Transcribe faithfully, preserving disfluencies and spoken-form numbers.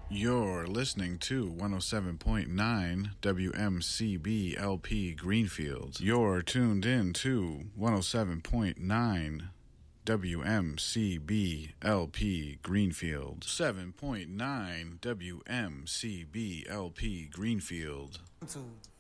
You're listening to one oh seven point nine W M C B L P Greenfield. You're tuned in to one oh seven point nine W M C B L P Greenfield. seven point nine W M C B L P Greenfield. Two.